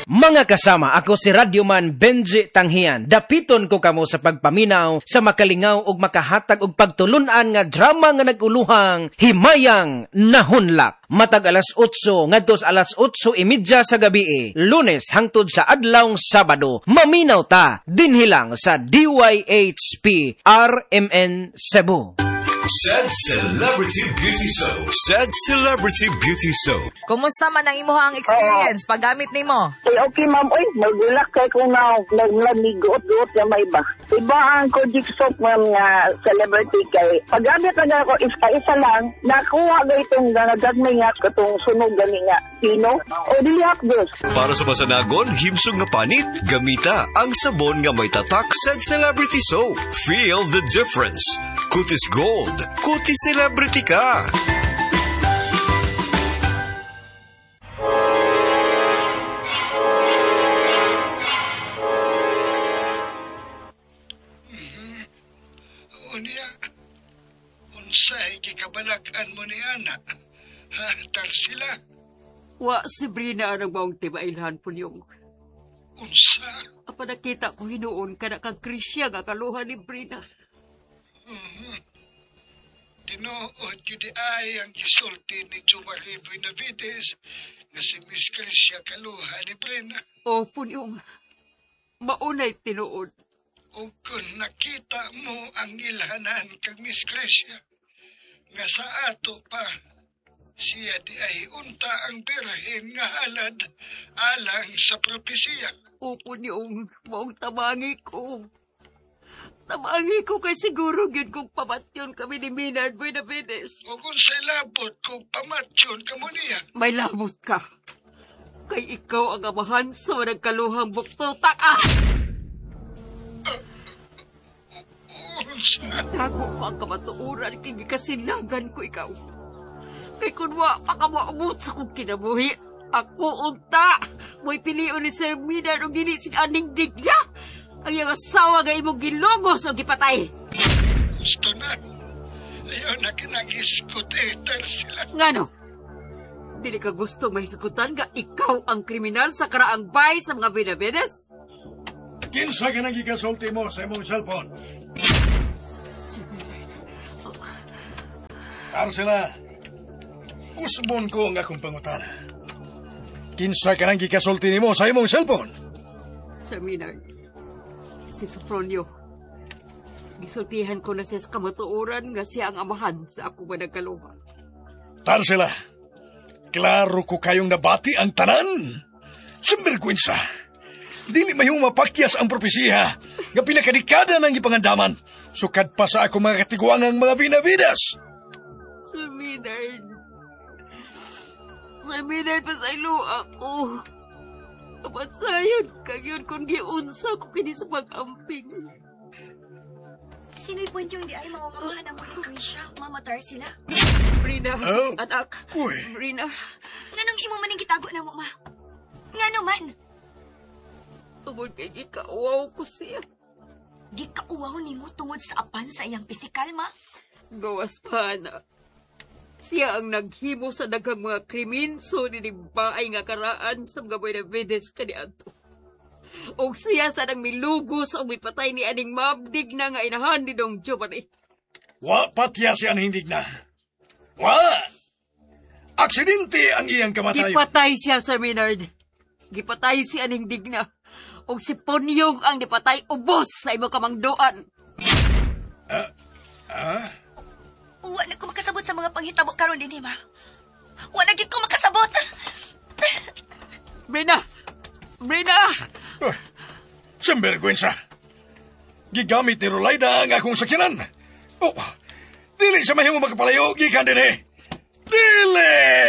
Mga kasama, ako si Radyoman Benji Tanghian. Dapiton ko kamo sa pagpaminaw, sa makalingaw ug makahatag og pagtulunan nga drama nga naguluhang Himayang Nahunlak. Matag alas 8 ngadto sa alas 8:30 sa gabi, Lunes hangtod sa adlawng Sabado. Maminaw ta dinhi lang sa DYHP RMN Cebu. Sad Celebrity Beauty Soap. Sad Celebrity Beauty Soap. Kumusta man ang imuhang experience paggamit nimo? Okay, ma'am. Uy, magulak kay kung nagmigot-got na may iba. Iba ang Kojic soap, ma'am, nga celebrity kay. Paggamit na ako, isa lang, nakuha ga itong nagagmay nga katong sunog gani nga. Pino? O diliak dos. Para sa masanagon, himsog nga panit, gamita ang sabon nga may tatak Sad Celebrity Soap. Feel the difference. Kutis Gold. Kutis Celebrity ka. Unya, unsay kikabalakan mo ni Ana? Hantar sila. Wa si Brina ang maong timailhan po niyong. Unsa? Apa nakita ko hinuon ka na kang Krisya nga kaluhan ni Brina. Tinuod yun ay ang gisulti ni Jumari Benavides na si Miss Krisya kaluha ni Brena. O po niyong maunay tinuod. O kung nakita mo ang ilhanan kag Miss Krisya, nga sa ato pa, siya di ay unta ang birhen nga halad alang sa propesiya. O po niyong maong tamangi ko. Tamangi ko kay siguro yun kung pamatyon kami ni Minard Benavides. O kung sa'y labot kung pamatyon ka mo niya. May labot ka. Kay ikaw ang amahan sa nagkaluhang buktotak. Tago ko ang kamatuuran kay gikasilagan ko ikaw. Kay kunwa pakamuamot sa kong kinabuhi. Ako unta. Mo'y piliyon ni Sir Minard o ginising aning digya. Ang iyang asawa nga imong gilogos o gipatay. Gusto na. Ayaw na kinag-iskutator sila. Ngano? Dili ka gusto mahisikutan nga ikaw ang kriminal sa karaang bay sa mga Benavides? Kinsa ka nang gikasulti mo sa imong cellphone? Arsela, usbon ko ang akong pangutana. Kinsa ka nang gikasulti mo sa imong cellphone? Sir Minard, si Sofronio. Gisultihan ko na siya sa kamatuoran nga siya ang amahan sa ako managkaluha. Tarsela, klaro ko kayong nabati ang tanan. Sumberkwinsa. Dili mayong mapakyas ang propesiya nga pinakadikada ng ipangandaman. Sukad pa sa ako mga katiguang ang mga Benavides. Sir Minard. Sir Minard, pasaylo ako. Kapasayan kayon kung giunsa ko kini sa pag-amping. Sino'y point yung di ay mawangamahan ang mga Krisya? Mamatar sila. Brina, anak. Uy. Brina. Nganong imo maning gitago na mo, ma? Ngano man? Tungod kay gikauwaw ko siya. Gikauwaw ni mo tungod sa apan sa iyang pisikal, ma? Gawas pa, anak. Siya ang naghimo sa daghang mga krimen so ninibaay nga karaan sa mga Benavides kaniadto. O siya sa nang milugos o mipatay ni aning mabdig na nga inahan ni Dong Giovanni. Wa patya siya ang hindig na. Wa! Aksidente ang iyang kamatayon. Gipatay siya, Sir Minard. Gipatay si aning digna. O si Ponyog ang dipatay ubos sa imo kamangdoan. Wa na ko makasabot sa mga panghitabo karon dinhi, ma. Wa na gid ko makasabot. Brina! Brina! Sumberkwinsa. Gigamit ni Rolaida ang akong sakyanan. Oh, dili siya mahimo magpalayo, gikan din eh. Dili!